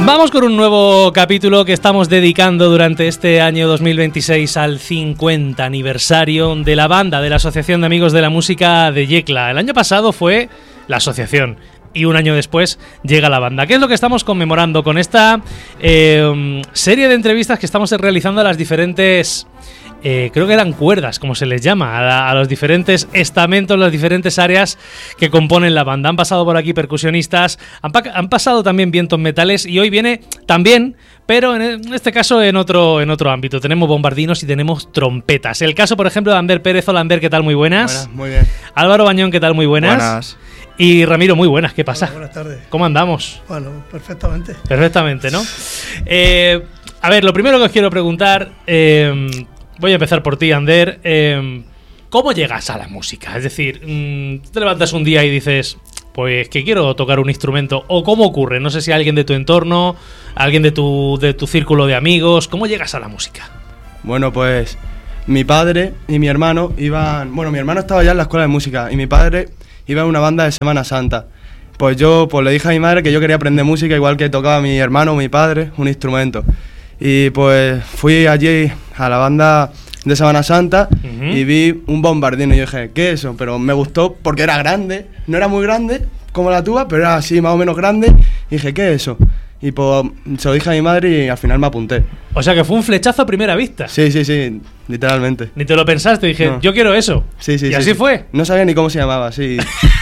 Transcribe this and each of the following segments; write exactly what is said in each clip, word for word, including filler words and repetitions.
Vamos con un nuevo capítulo que estamos dedicando durante este año dos mil veintiséis al cincuenta aniversario de la banda de la Asociación de Amigos de la Música de Yecla. El año pasado fue la asociación y un año después llega la banda. ¿Qué es lo que estamos conmemorando con esta eh, serie de entrevistas que estamos realizando a las diferentes... Eh, creo que eran cuerdas, como se les llama, a, la, a los diferentes estamentos, las diferentes áreas que componen la banda. Han pasado por aquí percusionistas, han, pa- han pasado también vientos metales y hoy viene también, pero en este caso en otro, en otro ámbito. Tenemos bombardinos y tenemos trompetas. El caso, por ejemplo, de Ander Pérez. Hola, Ander, ¿qué tal? Muy buenas. Buenas, muy bien. Álvaro Bañón, ¿qué tal? Muy buenas. Buenas. Y Ramiro, muy buenas. ¿Qué pasa? Hola, buenas tardes. ¿Cómo andamos? Bueno, perfectamente. Perfectamente, ¿no? Eh, a ver, lo primero que os quiero preguntar... Eh, Voy a empezar por ti, Ander. Eh, ¿Cómo llegas a la música? Es decir, mmm, te levantas un día y dices, pues que quiero tocar un instrumento. ¿O cómo ocurre? No sé si alguien de tu entorno, alguien de tu, de tu círculo de amigos. ¿Cómo llegas a la música? Bueno, pues mi padre y mi hermano iban... Bueno, mi hermano estaba ya en la escuela de música y mi padre iba en una banda de Semana Santa. Pues yo pues le dije a mi madre que yo quería aprender música igual que tocaba mi hermano o mi padre, un instrumento. Y pues fui allí a la banda de Semana Santa uh-huh. y vi un bombardino y yo dije, ¿qué es eso? Pero me gustó porque era grande, no era muy grande como la tuba, pero era así más o menos grande y dije, ¿qué es eso? Y pues se lo dije a mi madre y al final me apunté. O sea que fue un flechazo a primera vista. Sí, sí, sí, literalmente. Ni te lo pensaste, dije, no. Yo quiero eso. Sí, sí, y sí, así sí. fue. No sabía ni cómo se llamaba, sí.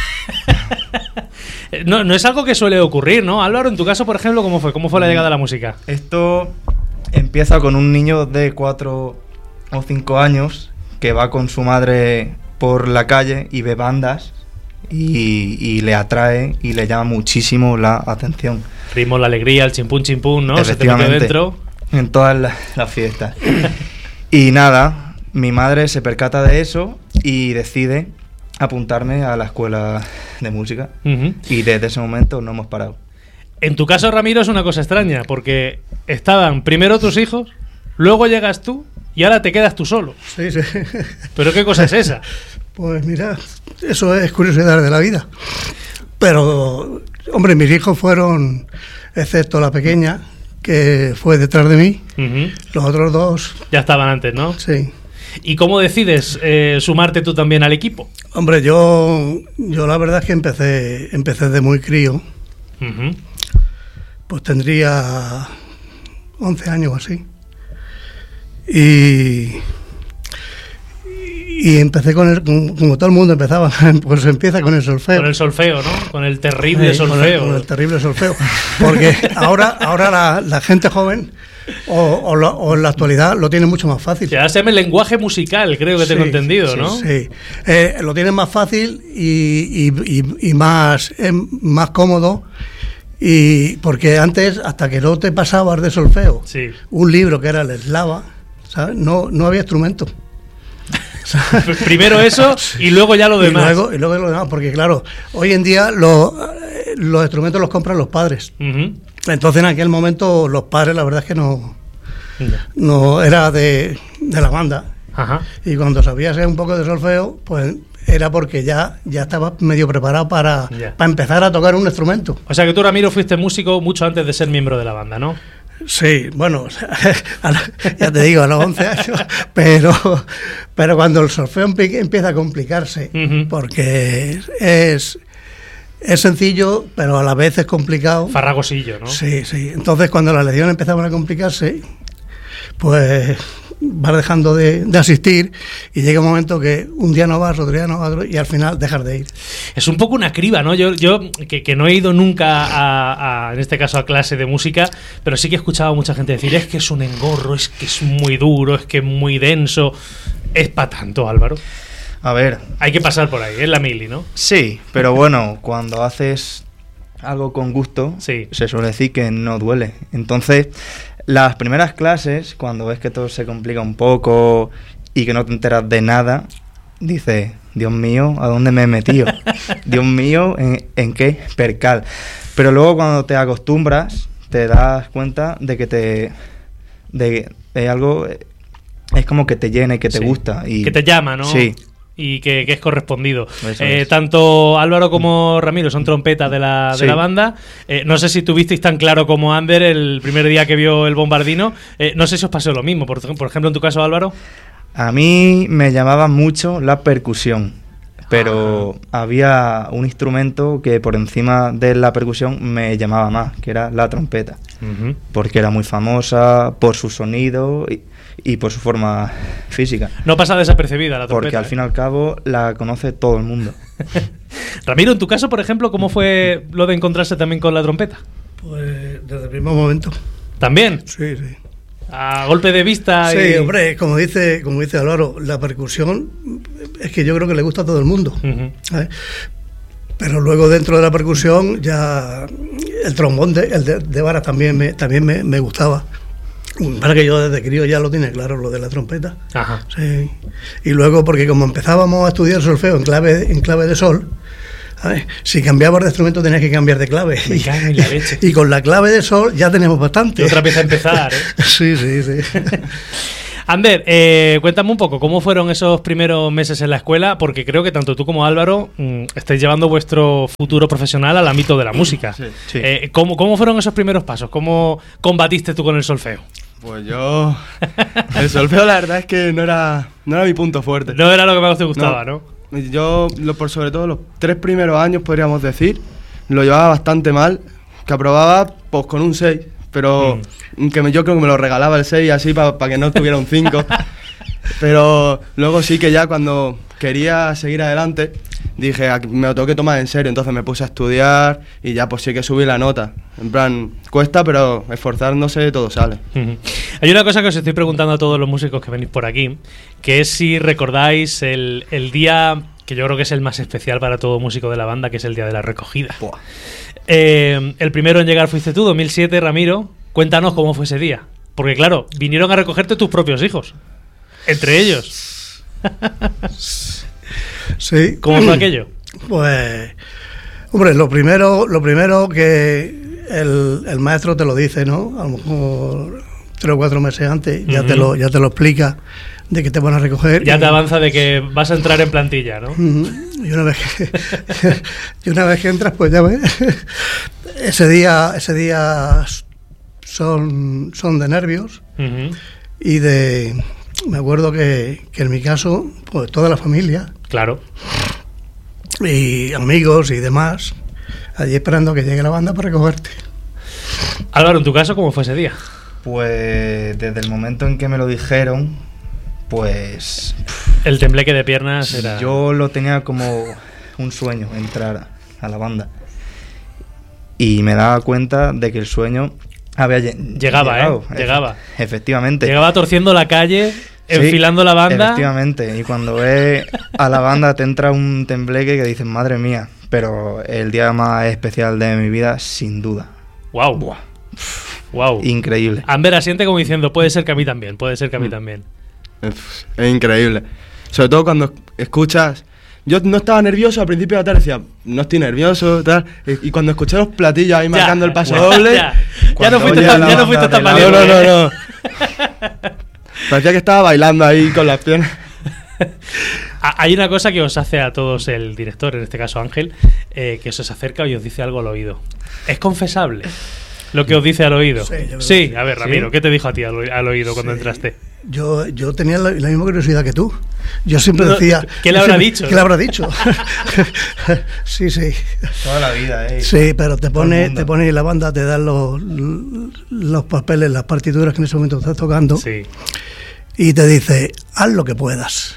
no, no es algo que suele ocurrir, ¿no? Álvaro, en tu caso, por ejemplo, ¿cómo fue? ¿Cómo fue la llegada a la música? Esto empieza con un niño de cuatro o cinco años que va con su madre por la calle y ve bandas y, y le atrae y le llama muchísimo la atención. Ritmo, la alegría, el chimpún chimpún, ¿no? Se te metió dentro. En todas las, las fiestas. Y nada, mi madre se percata de eso y decide apuntarme a la escuela de música. Uh-huh. Y desde ese momento no hemos parado. En tu caso, Ramiro, es una cosa extraña, porque estaban primero tus hijos, luego llegas tú y ahora te quedas tú solo. Sí, sí. ¿Pero qué cosa es esa? Pues mira, eso es curiosidad de la vida. Pero, hombre, mis hijos fueron, excepto la pequeña, que fue detrás de mí, uh-huh. Los otros dos... Ya estaban antes, ¿no? Sí. ¿Y cómo decides eh, sumarte tú también al equipo? Hombre, yo, yo la verdad es que empecé, empecé de muy crío. Uh-huh. Pues tendría once años o así. Y, y empecé con el, como todo el mundo empezaba, pues empieza con el solfeo. Con el solfeo, ¿no? Con el terrible sí, solfeo. Con el, con el terrible solfeo. Porque ahora, ahora la, la gente joven, o, o, lo, o en la actualidad, lo tiene mucho más fácil. Ya se llama el lenguaje musical, creo que sí, tengo entendido, sí, ¿no? Sí, eh, lo tienen más fácil y, y, y, y más, eh, más cómodo. Y porque antes, hasta que no te pasabas de solfeo, sí. Un libro que era el eslava, ¿sabes? No, no había instrumento. Primero eso y luego ya lo demás. Y luego, y luego lo demás, porque claro, hoy en día lo, los instrumentos los compran los padres. Uh-huh. Entonces en aquel momento los padres, la verdad es que no, no era de, de la banda. Ajá. Y cuando sabías un poco de solfeo, pues era porque ya, ya estabas medio preparado para, yeah. para empezar a tocar un instrumento. O sea que tú, Ramiro, fuiste músico mucho antes de ser miembro de la banda, ¿no? Sí, bueno, ya te digo, a los once años, pero, pero cuando el solfeo empieza a complicarse, uh-huh. porque es, es sencillo, pero a la vez es complicado. Farragosillo, ¿no? Sí, sí. Entonces, cuando las lecciones empezaban a complicarse, pues vas dejando de, de asistir y llega un momento que un día no vas, otro día no vas y al final dejas de ir. Es un poco una criba, ¿no? Yo, yo que, que no he ido nunca a, a, en este caso, a clase de música, pero sí que he escuchado a mucha gente decir, es que es un engorro, es que es muy duro, es que es muy denso. ¿Es para tanto, Álvaro? A ver... Hay que pasar por ahí, es la mili, ¿no? Sí, pero bueno, cuando haces algo con gusto, sí. se suele decir que no duele. Entonces... Las primeras clases, cuando ves que todo se complica un poco y que no te enteras de nada, dices, Dios mío, ¿a dónde me he metido? Dios mío, ¿en, en qué percal? Pero luego cuando te acostumbras, te das cuenta de que te de, de algo, es como que te llena y que te sí. gusta. Y, que te llama, ¿no? Sí. y que, que es correspondido. Eh, es. Tanto Álvaro como Ramiro son trompetas de la, de Sí. la banda. Eh, no sé si tuvisteis tan claro como Ander el primer día que vio el bombardino. Eh, no sé si os pasó lo mismo. Por, por ejemplo, en tu caso, Álvaro. A mí me llamaba mucho la percusión, pero ah. había un instrumento que por encima de la percusión me llamaba más, que era la trompeta, uh-huh. porque era muy famosa por su sonido y, y por su forma física. No pasa desapercibida la trompeta. Porque al ¿eh? fin y al cabo la conoce todo el mundo. Ramiro, en tu caso, por ejemplo, ¿cómo fue lo de encontrarse también con la trompeta? Pues desde el primer momento. ¿También? Sí, sí. A golpe de vista. Sí, y... hombre, como dice, como dice Álvaro, la percusión es que yo creo que le gusta a todo el mundo. Uh-huh. ¿Sabes? Pero luego dentro de la percusión ya el trombón de, el de, de varas también me, también me, me gustaba. Para que yo desde crío ya lo tiene claro, lo de la trompeta. Ajá. Sí. Y luego, porque como empezábamos a estudiar solfeo en clave, en clave de sol, ¿sabes? Si cambiabas de instrumento tenías que cambiar de clave. Me cago en la leche. Y con la clave de sol ya tenemos bastante. Y otra vez a empezar, ¿eh? Sí, sí, sí. Ander, eh, cuéntame un poco, ¿cómo fueron esos primeros meses en la escuela? Porque creo que tanto tú como Álvaro mmm, estáis llevando vuestro futuro profesional al ámbito de la música. Sí, sí. Eh, ¿cómo, ¿Cómo fueron esos primeros pasos? ¿Cómo combatiste tú con el solfeo? Pues yo... El solfeo la verdad es que no era, no era mi punto fuerte. No era lo que más te gustaba, ¿no? ¿no? Yo, lo, por sobre todo los tres primeros años, podríamos decir, lo llevaba bastante mal, que aprobaba pues con un seis. Pero mm. que me, yo creo que me lo regalaba el seis así para pa que no tuviera un cinco. Pero luego sí que ya cuando quería seguir adelante dije, me lo tengo que tomar en serio. Entonces me puse a estudiar y ya pues sí que subí la nota. En plan, cuesta, pero esforzándose todo sale. Uh-huh. Hay una cosa que os estoy preguntando a todos los músicos que venís por aquí, que es si recordáis el, el día que yo creo que es el más especial para todo músico de la banda, que es el día de la recogida. Buah. Eh, el primero en llegar fuiste tú, dos mil siete, Ramiro. Cuéntanos cómo fue ese día. Porque claro, vinieron a recogerte tus propios hijos. Entre ellos. Sí. ¿Cómo fue aquello? Pues, hombre, lo primero, lo primero que el, el maestro te lo dice, ¿no? A lo mejor tres o cuatro meses antes, ya, uh-huh. te lo, ya te lo explica de que te van a recoger. Ya y, te avanza de que vas a entrar en plantilla, ¿no? Uh-huh. Y una vez que y una vez que entras, pues ya ves. Ese día, ese día son, son de nervios uh-huh. y de... Me acuerdo que, que en mi caso, pues toda la familia. Claro. Y amigos y demás, allí esperando que llegue la banda para recogerte. Álvaro, en tu caso, ¿cómo fue ese día? Pues desde el momento en que me lo dijeron, pues... El tembleque de piernas era... Yo lo tenía como un sueño, entrar a la banda. Y me daba cuenta de que el sueño... Había llegaba, llegado, ¿eh? Llegaba. Efectivamente. Llegaba torciendo la calle, enfilando sí, la banda. Efectivamente. Y cuando ves a la banda te entra un tembleque que dices, madre mía. Pero el día más especial de mi vida, sin duda. Wow. Buah. Wow. Increíble. Amber asiente como diciendo, puede ser que a mí también, puede ser que a mí mm. también. Es, es increíble. Sobre todo cuando escuchas... Yo no estaba nervioso, al principio de la tarde decía, no estoy nervioso, tal. Y, y cuando escuché los platillos ahí ya, marcando el paso ya, doble... Ya, ya no fuiste tan, ya no fuiste tan valiente. No, no, no, no. Parecía que estaba bailando ahí con las piernas. Hay una cosa que os hace a todos el director, en este caso Ángel, eh, que se os acerca y os dice algo al oído. ¿Es confesable lo que os dice al oído? Sí, sí a ver, Ramiro, sí. ¿Qué te dijo a ti al, al oído cuando sí. entraste? Yo, yo tenía la, la misma curiosidad que tú. Yo siempre decía... ¿Qué le habrá siempre, dicho? ¿Qué le habrá dicho? Sí, sí. Toda la vida, ¿eh? Sí, pero te pone, te pone la banda, te dan los, los papeles, las partituras que en ese momento estás tocando. Sí. Y te dice, haz lo que puedas.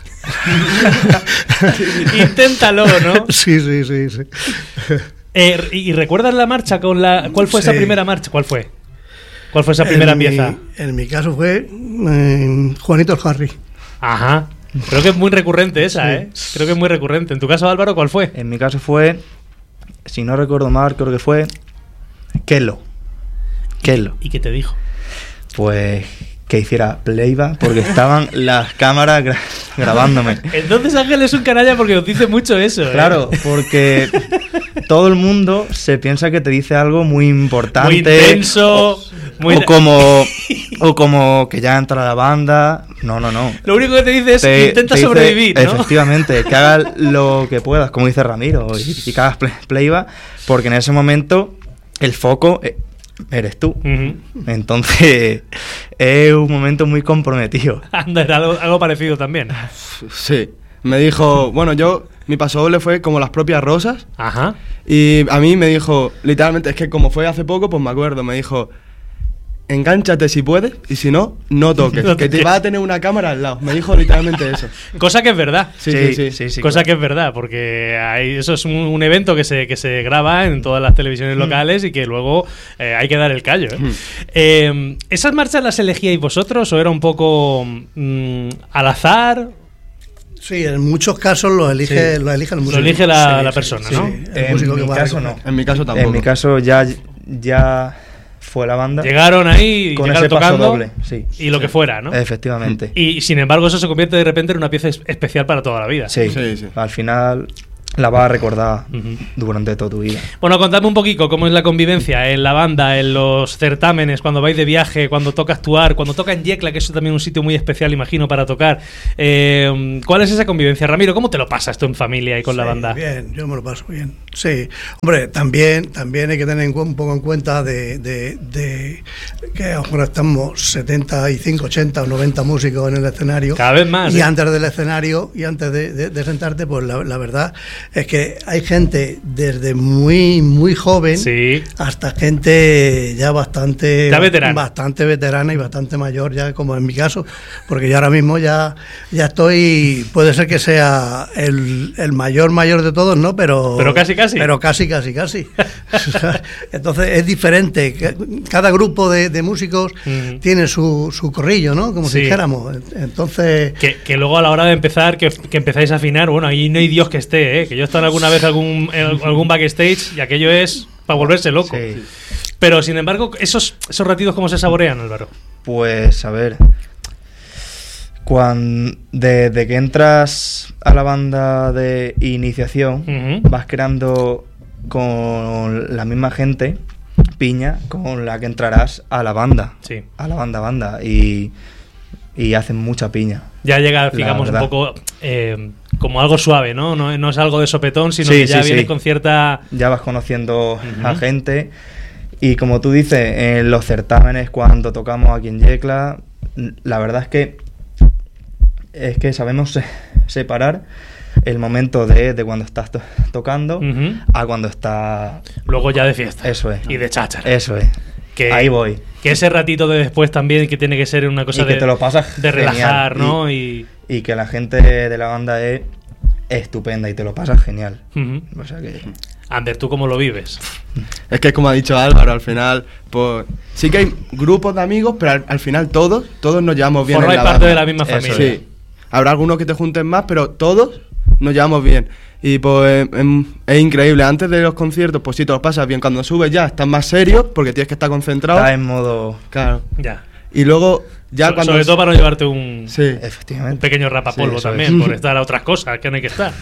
Inténtalo, ¿no? Sí, sí, sí, sí. Eh, ¿Y recuerdas la marcha con la... ¿Cuál fue sí. esa primera marcha? ¿Cuál fue? ¿Cuál fue esa primera en pieza? Mi, en mi caso fue eh, Juanito el Harry. Ajá. Creo que es muy recurrente esa, sí. ¿eh? Creo que es muy recurrente. En tu caso, Álvaro, ¿cuál fue? En mi caso fue, si no recuerdo mal, creo que fue Kelo. Kelo. ¿Y qué te dijo? Pues que hiciera playback porque estaban las cámaras gra grabándome. Entonces Ángel es un canalla porque os dice mucho eso, ¿eh? Claro, porque todo el mundo se piensa que te dice algo muy importante. Muy intenso. O, muy o como O como que ya entra la banda. No, no, no. Lo único que te dice es Te- intenta te dice, sobrevivir, ¿no? Efectivamente, que hagas lo que puedas, como dice Ramiro, y, y que hagas play- playback, porque en ese momento el foco eh, eres tú. Ujú. Entonces, es un momento muy comprometido. Anda, era algo, algo parecido también. Sí. Me dijo, bueno, yo, mi paso doble fue como las propias rosas. Ajá. Y a mí me dijo, literalmente, es que como fue hace poco, pues me acuerdo, me dijo, engánchate si puedes y si no, no toques, No que te toques. va a tener una cámara al lado. Me dijo literalmente eso. Cosa que es verdad. Sí, sí, sí. sí, sí, Cosa claro. que es verdad, porque hay, eso es un, un evento que se, que se graba en todas las televisiones locales y que luego eh, hay que dar el callo. ¿eh? Mm. Eh, ¿Esas marchas las elegíais vosotros o era un poco mm, al azar? Sí, en muchos casos lo elige, Sí. lo elige el Lo músico. elige la- Sí, la sí, persona, sí, ¿no? el En músico mi que va a caso recoger. no. En mi caso tampoco. En mi caso ya, ya fue la banda. Llegaron ahí, Con llegaron ese paso tocando doble, sí. y lo que fuera, ¿no? Efectivamente. Y sin embargo eso se convierte de repente en una pieza es- especial para toda la vida. Sí, Sí, sí. al final la vas a recordar Ujú. durante toda tu vida. Bueno, contadme un poquito cómo es la convivencia en la banda, en los certámenes, cuando vais de viaje, cuando toca actuar, cuando toca en Yecla, que es también un sitio muy especial, imagino, para tocar. Eh, ¿Cuál es esa convivencia? Ramiro, ¿cómo te lo pasas tú en familia y con la Sí, banda? Bien, yo me lo paso bien. Sí, hombre, también, también hay que tener en cu- un poco en cuenta de, de, de que ahora estamos setenta y cinco, ochenta o noventa músicos en el escenario. Cada vez más, Y ¿eh? antes del escenario y antes de, de- de sentarte, pues la, la verdad es que hay gente desde muy, muy joven Sí. hasta gente ya bastante, Ya veterana. bastante veterana y bastante mayor, ya como en mi caso, porque yo ahora mismo ya, ya estoy, puede ser que sea el, el mayor mayor de todos, ¿no? Pero, Pero casi, casi. Pero casi, casi, casi. Entonces es diferente. que- Cada grupo de, de músicos Mm. tiene su, su corrillo, ¿no? Como Sí. si dijéramos. Entonces... Que, que luego a la hora de empezar, que, que empezáis a afinar, bueno, ahí no hay Dios que esté, ¿eh? Que yo he estado alguna vez en algún, en algún backstage y aquello es para volverse loco. Sí. Pero sin embargo, esos, esos ratitos, ¿cómo se saborean, Álvaro? Pues a ver, cuando desde que entras a la banda de iniciación, Ujú. vas creando con la misma gente piña con la que entrarás a la banda, Sí. a la banda banda y, y hacen mucha piña. Ya llega, La digamos, un verdad. poco eh, como algo suave, ¿no? ¿no? No es algo de sopetón, sino Sí, que ya sí, viene sí. con cierta... Ya vas conociendo Ujú. a gente y como tú dices, en los certámenes cuando tocamos aquí en Yecla, la verdad es que es que sabemos se- separar el momento de, de cuando estás to- tocando Ujú. a cuando estás... Luego ya de fiesta. Eso es. Y de cháchara. Eso es. Que- Ahí voy. Que ese ratito de después también, que tiene que ser una cosa Y que de, te lo pasas de genial. relajar, ¿no? Y, Y... y que la gente de la banda es estupenda y te lo pasas genial. Ujú. O sea que... Ander, ¿tú cómo lo vives? Es que es como ha dicho Álvaro, al final, pues sí que hay grupos de amigos, pero al, al final todos, todos nos llevamos bien en Formáis la parte banda. de la misma Eso familia. Sí. Habrá algunos que te junten más, pero todos nos llevamos bien. Y pues em, es increíble. Antes de los conciertos, pues sí, te los pasas bien. Cuando subes ya estás más serio porque tienes que estar concentrado. Está en modo... Claro. Ya. Y luego ya So- cuando... Sobre todo para no llevarte un, Sí. un Efectivamente. pequeño rapapolvo Sí, eso también, es. por estar a otras cosas que no hay que estar.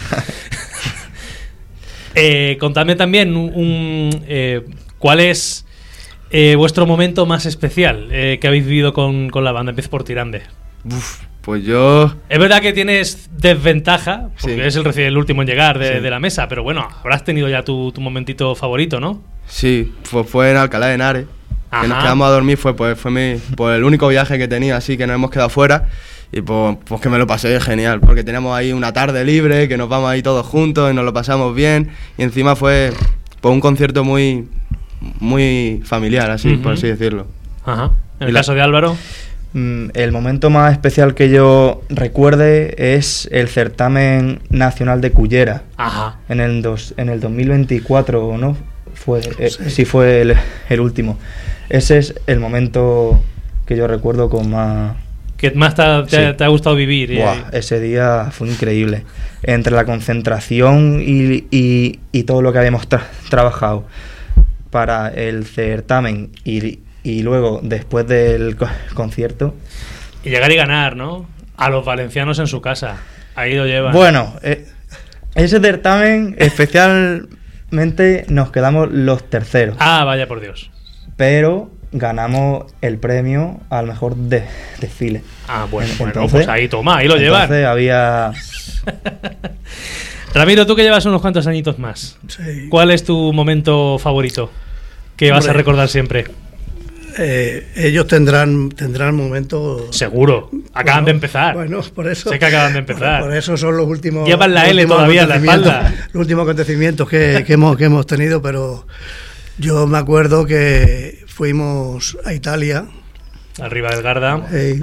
eh, contadme también un, un, eh, cuál es eh, vuestro momento más especial eh, que habéis vivido con, con la banda. Empiezo por Tirande. Uf, pues yo... Es verdad que tienes desventaja, porque Sí. eres el, reci- el último en llegar de, Sí. de la mesa, pero bueno, habrás tenido ya tu, tu momentito favorito, ¿no? Sí, fue, fue en Alcalá de Henares. Que nos Ajá. quedamos a dormir, fue, pues, fue mi, pues, el único viaje que tenía, así que nos hemos quedado fuera. Y pues, pues que me lo pasé genial, porque teníamos ahí una tarde libre, que nos vamos ahí todos juntos y nos lo pasamos bien. Y encima fue pues, un concierto muy, muy familiar, así, por Ujú. así decirlo. Ajá. En Y el la- caso de Álvaro. Mm, El momento más especial que yo recuerde es el certamen nacional de Cullera Ajá. en el dos, en el dos mil veinticuatro, ¿no? Fue, eh, Sí. sí fue el, el último. Ese es el momento que yo recuerdo con más... ¿Qué más te, ha- te- Sí. te ha gustado vivir? Y- Buah, ese día fue increíble. Entre la concentración y, y- y todo lo que habíamos tra- trabajado para el certamen y, y luego después del co- concierto. Y llegar y ganar, ¿no? A los valencianos en su casa. Ahí lo llevan. Bueno, eh, ese certamen especialmente nos quedamos los terceros. Ah, vaya por Dios. Pero ganamos el premio al mejor de, desfile. Ah, bueno, Entonces, bueno, pues ahí toma, ahí lo llevan. Entonces había... Ramiro, tú que llevas unos cuantos añitos más, Sí. ¿cuál es tu momento favorito que vas a Hombre, recordar siempre? Eh, ellos tendrán tendrán momentos. Seguro, acaban Bueno, de empezar. Bueno, por eso. Sé que acaban de empezar. Por, por eso son los últimos. Llevan la los L últimos todavía en la acontecimientos- espalda. Los últimos acontecimientos que, que hemos que hemos tenido, pero yo me acuerdo que fuimos a Italia. Arriba del Garda. eh,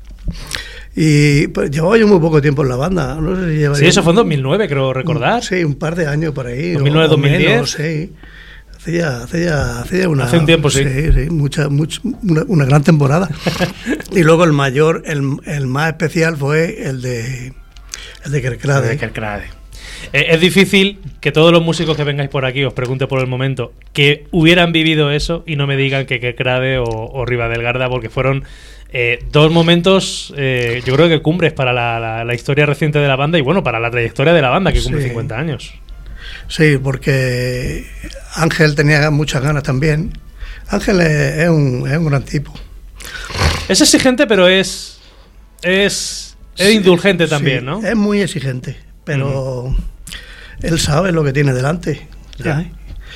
y pues, llevaba yo muy poco tiempo en la banda. No sé si llevaba Sí, yo- eso fue en dos mil nueve, creo recordar. Sí, un par de años por ahí. dos mil nueve, o- o dos mil diez. menos, sí. Hacía, hacía, hacía una, Hace un tiempo, sí. Sí, sí, mucha, mucha, una, una gran temporada. Y luego el mayor, el, el más especial fue el de el de Kerkrade. De Kerkrade. Eh, es difícil que todos los músicos que vengáis por aquí os pregunte por el momento que hubieran vivido eso y no me digan que Kerkrade o, o Riva del Garda, porque fueron eh, dos momentos, eh, yo creo que cumbres para la, la, la historia reciente de la banda y bueno, para la trayectoria de la banda que cumple Sí. cincuenta años. Sí, porque Ángel tenía muchas ganas también. Ángel es, es un, es un gran tipo. Es exigente, pero es es, es Sí, indulgente también, sí, ¿no? Es muy exigente, pero él sabe lo que tiene delante. Ya. ¿sabes?